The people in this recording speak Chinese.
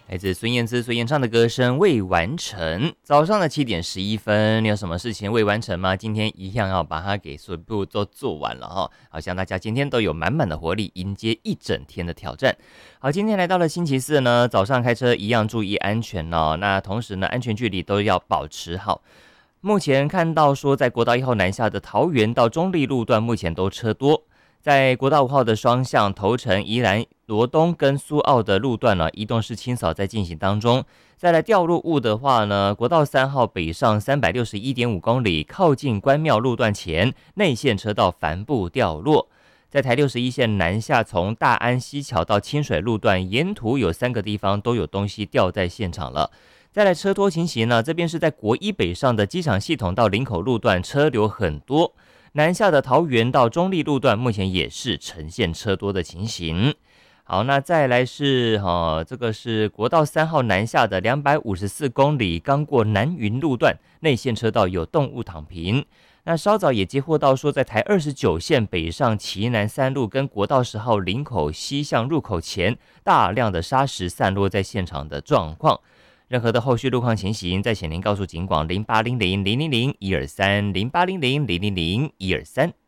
来自孙燕姿所演唱的歌声未完成。早上的7点11分，你有什么事情未完成吗？今天一样要把它给全部都做完了哈。好像大家今天都有满满的活力，迎接一整天的挑战。好，今天来到了星期四呢，早上开车一样注意安全哦。那同时呢，安全距离都要保持好。目前看到说，在国道1号南下的桃园到中立路段，目前都车多。在国道5号的双向头城、宜兰、罗东跟苏澳的路段呢，移动式清扫在进行当中。再来掉落物的话呢，国道3号北上361.5公里，靠近关庙路段前内线车道帆布掉落。在台61线南下，从大安溪桥到清水路段，沿途有3个地方都有东西掉在现场了。再来车多情形呢，这边是在国一北上的机场系统到林口路段车流很多。南下的桃园到中立路段，目前也是呈现车多的情形。好，那再来是这个是国道3号南下的254公里，刚过南云路段，内线车道有动物躺平。那稍早也接获到说，在台29线北上旗南3路跟国道10号林口西向入口前，大量的砂石散落在现场的状况。任何的后续路况情形，再请您告诉警广0800-000-123 0800-000-123。